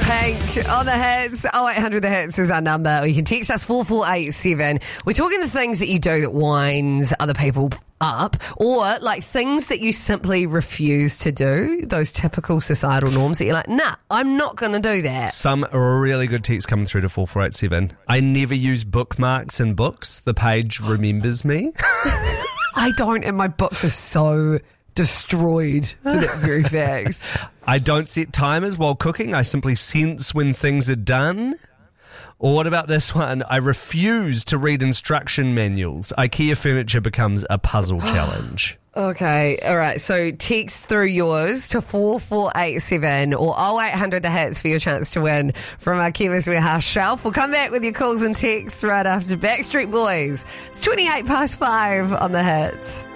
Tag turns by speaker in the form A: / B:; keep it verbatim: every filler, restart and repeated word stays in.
A: Pink on the hits. oh eight hundred the hits is our number. Or you can text us four four eight seven. We're talking the things that you do that winds other people up, or like things that you simply refuse to do, those typical societal norms that you're like, nah, I'm not going to do that.
B: Some really good text coming through to four four eight seven. I never use bookmarks in books. The page remembers me.
A: I don't, and my books are so destroyed for that very fact.
B: I don't set timers while cooking. I simply sense when things are done. Or what about this one? I refuse to read instruction manuals. IKEA furniture becomes a puzzle challenge.
A: Okay, all right. So text through yours to four four eight seven or oh eight hundred the hits for your chance to win from our Chemist Warehouse shelf. We'll come back with your calls and texts right after Backstreet Boys. It's twenty-eight past five on the hits.